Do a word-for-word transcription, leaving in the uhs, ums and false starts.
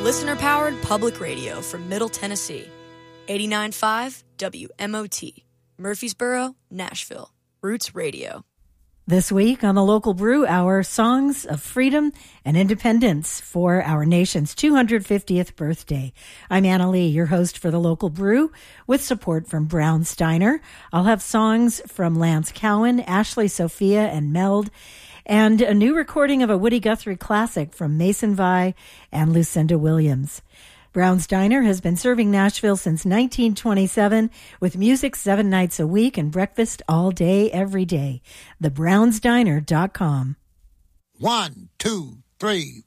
Listener-powered public radio from Middle Tennessee. eighty-nine point five W M O T. Murfreesboro, Nashville. Roots Radio. This week on the Local Brew Hour, songs of freedom and independence for our nation's two hundred fiftieth birthday. I'm Anna Lee, your host for the Local Brew, with support from Brown Steiner. I'll have songs from Lance Cowan, Ashley Sophia, and Meld, and a new recording of a Woody Guthrie classic from Mason Vi and Lucinda Williams. Brown's Diner has been serving Nashville since nineteen twenty-seven with music seven nights a week and breakfast all day, every day. the browns diner dot com. One, two, three,